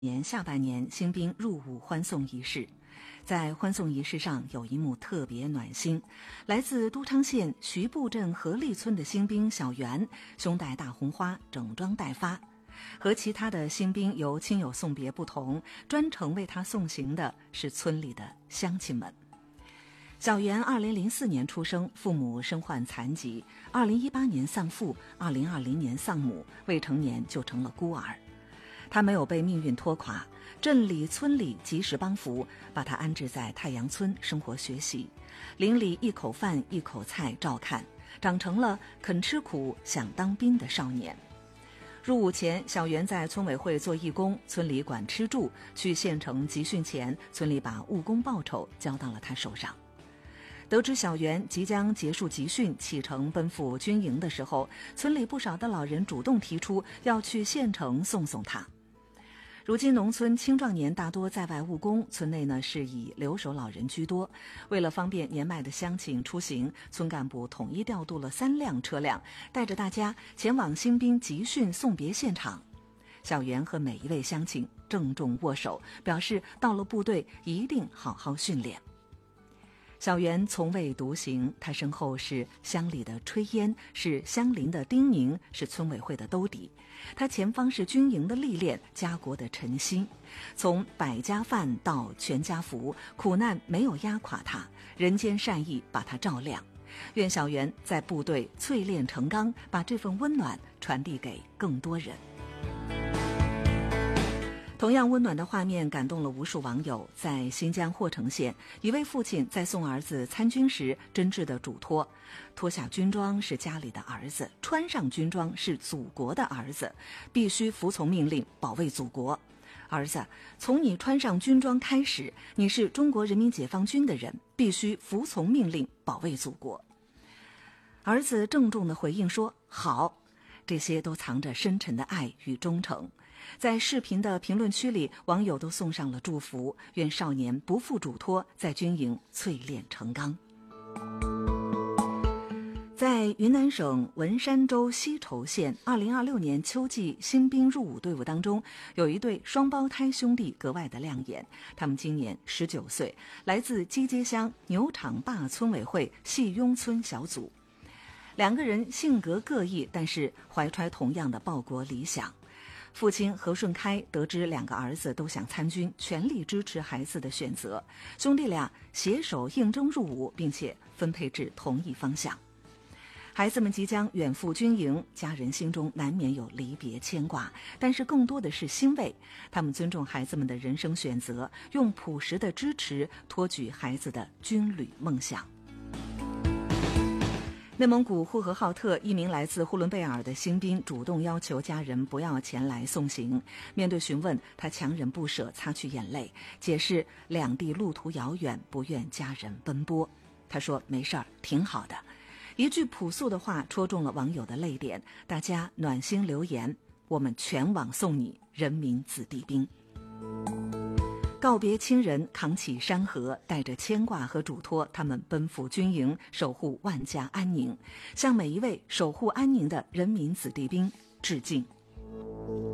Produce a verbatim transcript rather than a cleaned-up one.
年下半年新兵入伍欢送仪式，在欢送仪式上有一幕特别暖心。来自都昌县徐埠镇河立村的新兵小袁，胸戴大红花，整装待发。和其他的新兵由亲友送别不同，专程为他送行的是村里的乡亲们。小袁二零零四年出生，父母身患残疾，二零一八年丧父，二零二零年丧母，未成年就成了孤儿。他没有被命运拖垮，镇里村里及时帮扶，把他安置在太阳村生活学习，邻里一口饭一口菜照看，长成了肯吃苦想当兵的少年。入伍前，小袁在村委会做义工，村里管吃住，去县城集训前，村里把务工报酬交到了他手上。得知小袁即将结束集训启程奔赴军营的时候，村里不少的老人主动提出要去县城送送他。如今农村青壮年大多在外务工，村内呢是以留守老人居多。为了方便年迈的乡亲出行，村干部统一调度了三辆车辆，带着大家前往新兵集训送别现场。小袁和每一位乡亲郑重握手，表示到了部队一定好好训练。小袁从未独行，他身后是乡里的炊烟，是乡邻的叮咛，是村委会的兜底。他前方是军营的历练，家国的晨曦。从百家饭到全家福，苦难没有压垮他，人间善意把他照亮。愿小袁在部队淬炼成钢，把这份温暖传递给更多人。同样温暖的画面感动了无数网友。在新疆霍城县，一位父亲在送儿子参军时真挚的嘱托：脱下军装是家里的儿子，穿上军装是祖国的儿子，必须服从命令，保卫祖国。儿子，从你穿上军装开始，你是中国人民解放军的人，必须服从命令，保卫祖国。儿子郑重地回应说：好。这些都藏着深沉的爱与忠诚。在视频的评论区里，网友都送上了祝福，愿少年不负嘱托，在军营淬炼成钢。在云南省文山州西畴县，二零二六年秋季新兵入伍队伍当中，有一对双胞胎兄弟格外的亮眼。他们今年十九岁，来自基街乡牛场坝村委会细雍村小组。两个人性格各异，但是怀揣同样的报国理想。父亲何顺开得知两个儿子都想参军，全力支持孩子的选择，兄弟俩携手应征入伍，并且分配至同一方向。孩子们即将远赴军营，家人心中难免有离别牵挂，但是更多的是欣慰。他们尊重孩子们的人生选择，用朴实的支持托举孩子的军旅梦想。内蒙古呼和浩特一名来自呼伦贝尔的新兵主动要求家人不要前来送行，面对询问，他强忍不舍，擦去眼泪，解释两地路途遥远，不愿家人奔波。他说没事儿，挺好的。一句朴素的话戳中了网友的泪点，大家暖心留言：我们全网送你，人民子弟兵。告别亲人，扛起山河，带着牵挂和嘱托，他们奔赴军营，守护万家安宁，向每一位守护安宁的人民子弟兵致敬。